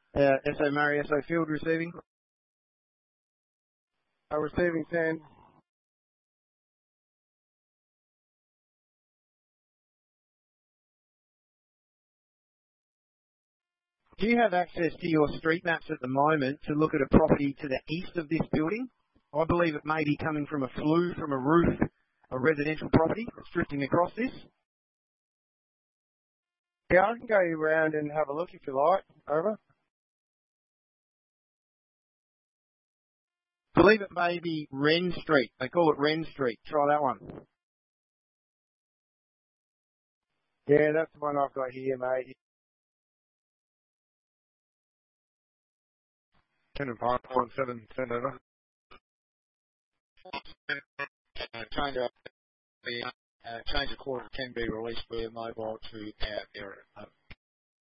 SO Murray, SO Field receiving. Receiving 10. Do you have access to your street maps at the moment to look at a property to the east of this building? I believe it may be coming from a flue from a roof, a residential property that's drifting across this. Yeah, I can go around and have a look if you like. Over. I believe it may be Wren Street. They call it Wren Street. Try that one. Yeah, that's the one I've got here, mate. 10 and 5.7, send over. Change a quarter can be released via mobile to our area.